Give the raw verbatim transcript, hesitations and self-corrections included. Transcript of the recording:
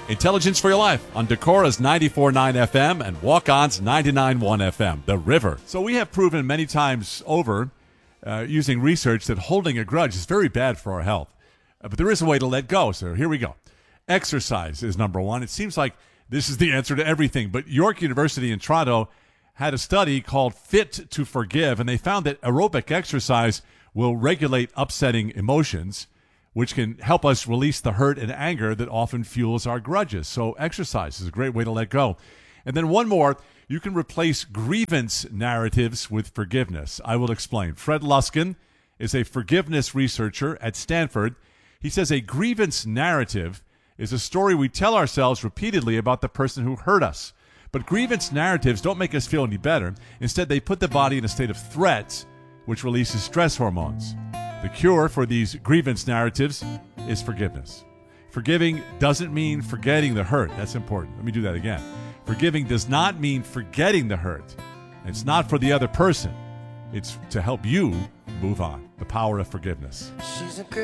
Intelligence for Your Life on Decora's ninety-four point nine F M and Walk-On's ninety-nine point one F M, The River. So we have proven many times over, uh, using research, that holding a grudge is very bad for our health. Uh, but there is a way to let go, so here we go. Exercise is number one. It seems like this is the answer to everything, but York University in Toronto had a study called Fit to Forgive, and they found that aerobic exercise will regulate upsetting emotions, which can help us release the hurt and anger that often fuels our grudges. So exercise is a great way to let go. And then one more, you can replace grievance narratives with forgiveness. I will explain. Fred Luskin is a forgiveness researcher at Stanford. He says a grievance narrative is a story we tell ourselves repeatedly about the person who hurt us. But grievance narratives don't make us feel any better. Instead, they put the body in a state of threat, which releases stress hormones. The cure for these grievance narratives is forgiveness. Forgiving doesn't mean forgetting the hurt. That's important. Let me do that again. Forgiving does not mean forgetting the hurt. It's not for the other person. It's to help you move on. The power of forgiveness. She's a